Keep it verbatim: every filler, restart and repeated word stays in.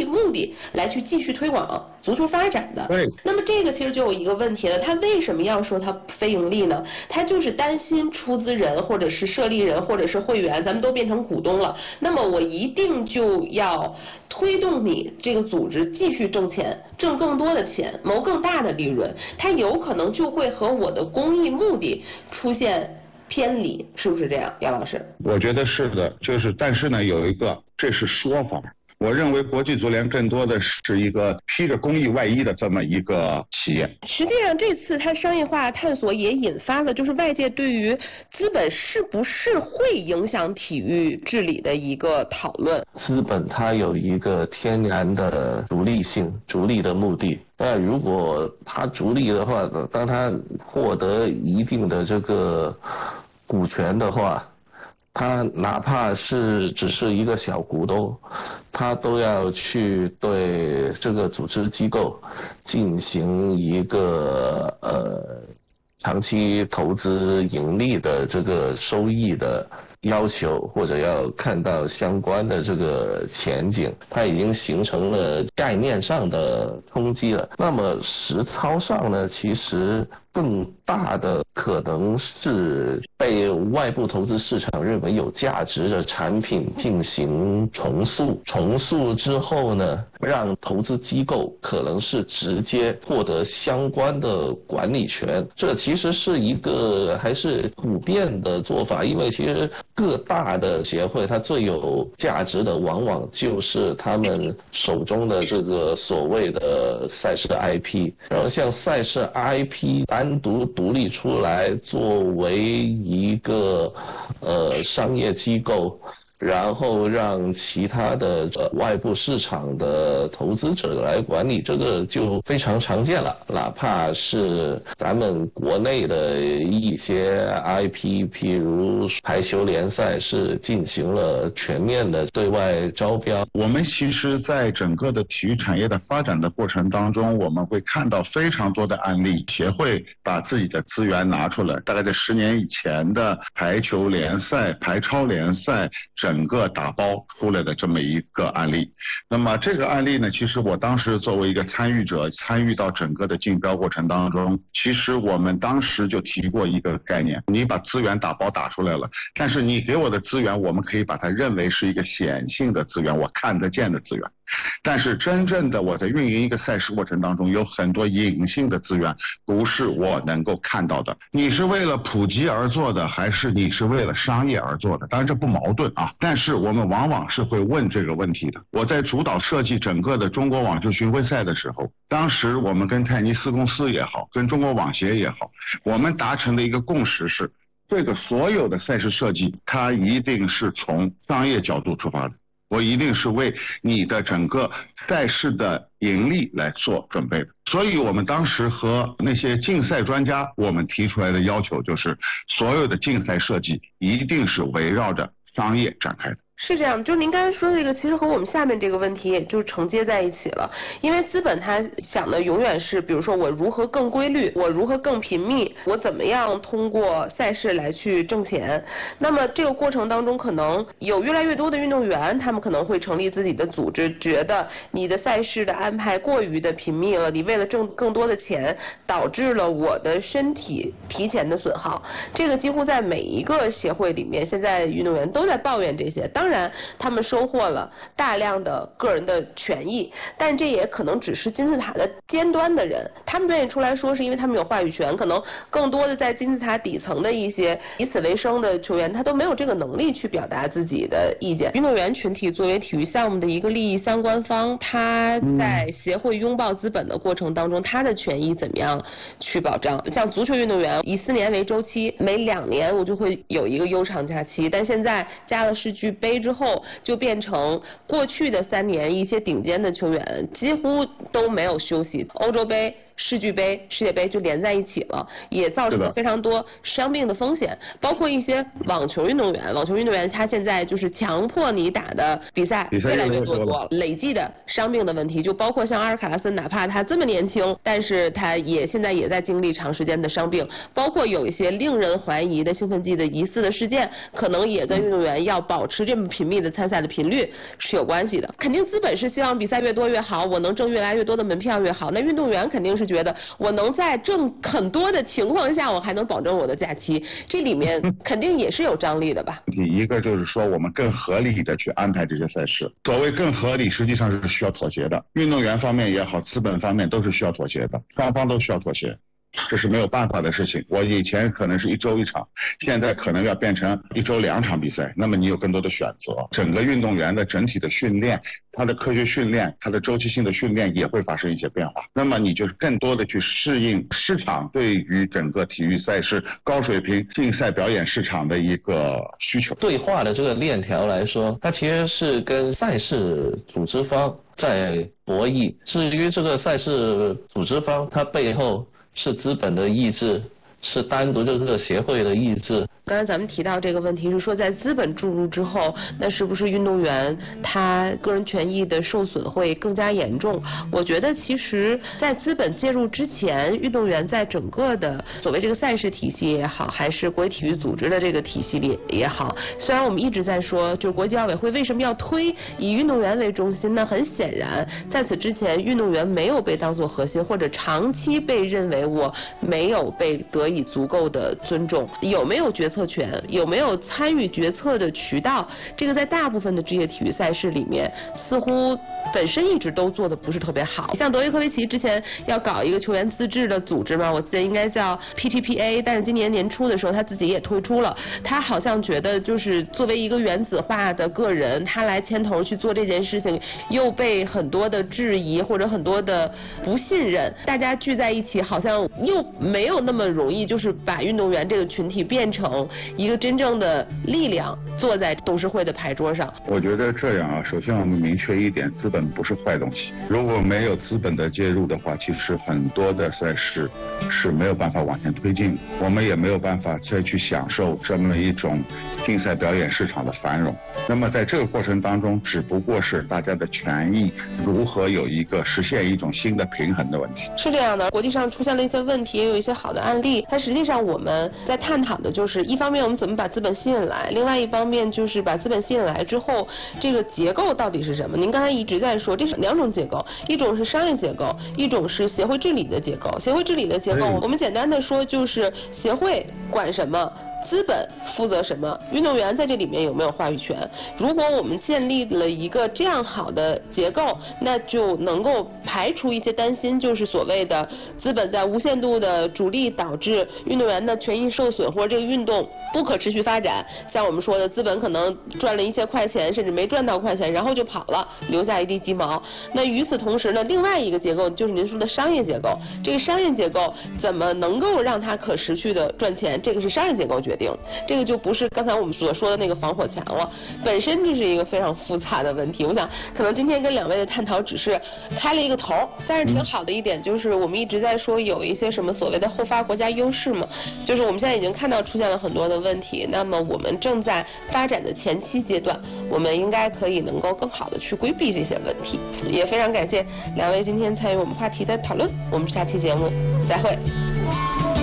目的来去继续推广足球发展的。 对。 那么这个其实就有一个问题了，他为什么要说他非盈利呢？他就是担心出资人或者是设立人或者是会员，咱们都变成股东了，那么我一定就要推动你这个组织继续挣钱，挣更多的钱，谋更大的利润，它有可能就会和我的公益目的出现偏离，是不是这样，杨老师？ 我觉得是的，就是但是呢，有一个这是说法。我认为国际足联更多的是一个披着公益外衣的这么一个企业。 实际上，这次它商业化探索也引发了就是外界对于资本是不是会影响体育治理的一个讨论。 资本它有一个天然的逐利性、逐利的目的。那如果它逐利的话，当它获得一定的这个股权的话，他哪怕是只是一个小股东，他都要去对这个组织机构进行一个呃长期投资盈利的这个收益的要求，或者要看到相关的这个前景，它已经形成了概念上的冲击了。那么实操上呢，其实更大的可能是被外部投资市场认为有价值的产品进行重塑，重塑之后呢，让投资机构可能是直接获得相关的管理权。这其实是一个还是普遍的做法，因为其实各大的协会它最有价值的往往就是他们手中的这个所谓的赛事 I P， 然后像赛事 I P 单独独立出来作为一个呃商业机构，然后让其他的外部市场的投资者来管理，这个就非常常见了。哪怕是咱们国内的一些 I P， 譬如排球联赛是进行了全面的对外招标。 我们其实在整个的体育产业的发展的过程当中，我们会看到非常多的案例，协会把自己的资源拿出来，大概在十年以前的排球联赛、排超联赛整个打包出来的这么一个案例。那么这个案例呢，其实我当时作为一个参与者，参与到整个的竞标过程当中，其实我们当时就提过一个概念，你把资源打包打出来了，但是你给我的资源，我们可以把它认为是一个显性的资源，我看得见的资源。但是真正的我在运营一个赛事过程当中，有很多隐性的资源不是我能够看到的。你是为了普及而做的，还是你是为了商业而做的？当然这不矛盾啊，但是我们往往是会问这个问题的。我在主导设计整个的中国网球巡回赛的时候，当时我们跟泰尼斯公司也好，跟中国网协也好，我们达成的一个共识是，这个所有的赛事设计它一定是从商业角度出发的，我一定是为你的整个赛事的盈利来做准备的。所以我们当时和那些竞赛专家，我们提出来的要求就是，所有的竞赛设计一定是围绕着商业展开的。 是这样，就您刚才说的这个，其实和我们下面这个问题也就承接在一起了。因为资本它想的永远是，比如说我如何更规律，我如何更频密，我怎么样通过赛事来去挣钱。那么这个过程当中，可能有越来越多的运动员，他们可能会成立自己的组织，觉得你的赛事的安排过于的频密了，你为了挣更多的钱，导致了我的身体提前的损耗。这个几乎在每一个协会里面，现在运动员都在抱怨这些。当然当然他们收获了大量的个人的权益，但这也可能只是金字塔的尖端的人，他们愿意出来说是因为他们有话语权，可能更多的在金字塔底层的一些以此为生的球员，他都没有这个能力去表达自己的意见。运动员群体作为体育项目的一个利益相关方，他在协会拥抱资本的过程当中，他的权益怎么样去保障？像足球运动员以四年为周期，每两年我就会有一个悠长假期，但现在加了世俱杯之后，就变成过去的三年，一些顶尖的球员几乎都没有休息。欧洲杯、 世俱杯、世界杯就连在一起了，也造成了非常多伤病的风险，包括一些网球运动员，网球运动员他现在就是强迫你打的比赛越来越多多了，累计的伤病的问题，就包括像阿尔卡拉斯，哪怕他这么年轻，但是他也现在也在经历长时间的伤病，包括有一些令人怀疑的兴奋剂的疑似的事件，可能也跟运动员要保持这么频密的参赛的频率是有关系的。肯定资本是希望比赛越多越好，我能挣越来越多的门票越好，那运动员肯定是觉得我能在挣很多的情况下，我还能保证我的假期，这里面肯定也是有张力的吧。 一个就是说我们更合理的去安排这些赛事，所谓更合理实际上是需要妥协的，运动员方面也好，资本方面都是需要妥协的，双方都需要妥协，这是没有办法的事情。我以前可能是一周一场，现在可能要变成一周两场比赛，那么你有更多的选择，整个运动员的整体的训练，他的科学训练，他的周期性的训练也会发生一些变化，那么你就是更多的去适应市场对于整个体育赛事高水平竞赛表演市场的一个需求。 对话的这个链条来说，它其实是跟赛事组织方在博弈，至于这个赛事组织方，它背后是资本的意志，是单独就是这个协会的意志。 刚才咱们提到这个问题是说，在资本注入之后，那是不是运动员他个人权益的受损会更加严重？我觉得其实在资本介入之前，运动员在整个的所谓这个赛事体系也好，还是国际体育组织的这个体系里也好，虽然我们一直在说，就国际奥委会为什么要推以运动员为中心呢？很显然，在此之前，运动员没有被当作核心，或者长期被认为我没有被得以足够的尊重，有没有决策权，有没有参与决策的渠道，这个在大部分的职业体育赛事里面似乎本身一直都做的不是特别好。像德约科维奇之前要搞一个球员自治的组织嘛，我记得应该叫 P T P A， 但是今年年初的时候他自己也退出了，他好像觉得就是作为一个原子化的个人，他来牵头去做这件事情，又被很多的质疑或者很多的不信任，大家聚在一起好像又没有那么容易就是把运动员这个群体变成一个真正的力量，坐在董事会的牌桌上。 我觉得这样啊，首先我们明确一点，资本不是坏东西。如果没有资本的介入的话，其实很多的赛事是没有办法往前推进，我们也没有办法再去享受这么一种竞赛表演市场的繁荣。那么在这个过程当中，只不过是大家的权益如何有一个实现一种新的平衡的问题。 是这样的，国际上出现了一些问题，也有一些好的案例，但实际上我们在探讨的就是一方面我们怎么把资本吸引来，另外一方面就是把资本吸引来之后，这个结构到底是什么？您刚才一直在说这是两种结构，一种是商业结构，一种是协会治理的结构。协会治理的结构，我们简单的说就是协会管什么，资本负责什么，运动员在这里面有没有话语权？如果我们建立了一个这样好的结构，那就能够排除一些担心，就是所谓的资本在无限度的逐利导致运动员的权益受损，或者这个运动不可持续发展。像我们说的，资本可能赚了一些快钱，甚至没赚到快钱，然后就跑了，留下一地鸡毛。那与此同时呢，另外一个结构就是您说的商业结构，这个商业结构怎么能够让它可持续的赚钱，这个是商业结构决定，这个就不是刚才我们所说的那个防火墙了，本身这是一个非常复杂的问题。我想可能今天跟两位的探讨只是开了一个头，但是挺好的一点就是我们一直在说有一些什么所谓的后发国家优势嘛，就是我们现在已经看到出现了很多的问题，那么我们正在发展的前期阶段，我们应该可以能够更好的去规避这些问题。也非常感谢两位今天参与我们话题的讨论，我们下期节目再会。